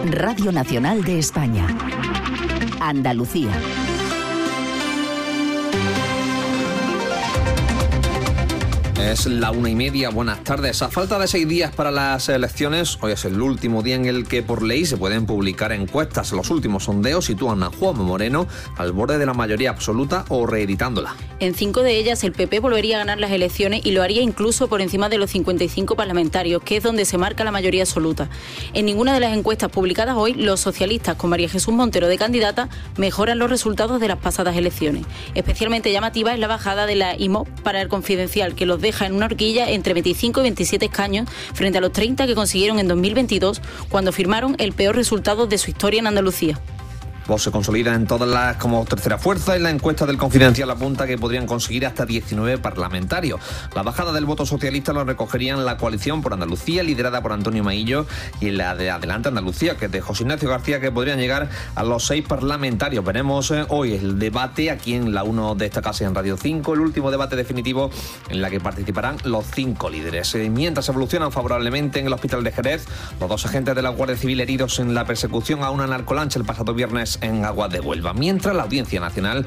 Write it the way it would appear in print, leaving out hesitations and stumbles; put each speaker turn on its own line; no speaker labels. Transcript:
Radio Nacional de España. Andalucía.
Es la 1:30, buenas tardes. A falta de 6 días para las elecciones, hoy es el último día en el que por ley se pueden publicar encuestas. Los últimos sondeos sitúan a Juanma Moreno al borde de la mayoría absoluta o reeditándola.
En 5 de ellas el PP volvería a ganar las elecciones y lo haría incluso por encima de los 55 parlamentarios, que es donde se marca la mayoría absoluta. En ninguna de las encuestas publicadas hoy, los socialistas, con María Jesús Montero de candidata, mejoran los resultados de las pasadas elecciones. Especialmente llamativa es la bajada de la IMOP para el Confidencial, que los deja en una horquilla entre 25 y 27 escaños frente a los 30 que consiguieron en 2022, cuando firmaron el peor resultado de su historia en Andalucía.
Vox se consolida en todas las como tercera fuerza y la encuesta del Confidencial apunta que podrían conseguir hasta 19 parlamentarios. La bajada del voto socialista lo recogerían la coalición por Andalucía, liderada por Antonio Maillo, y la de Adelante Andalucía, que es de José Ignacio García, que podrían llegar a los 6 parlamentarios. Veremos hoy el debate aquí en la 1 de esta casa en Radio 5, el último debate definitivo en la que participarán los 5 líderes. Mientras evolucionan favorablemente en el hospital de Jerez, los 2 agentes de la Guardia Civil heridos en la persecución a una narcolancha el pasado viernes en aguas de Huelva, mientras la Audiencia Nacional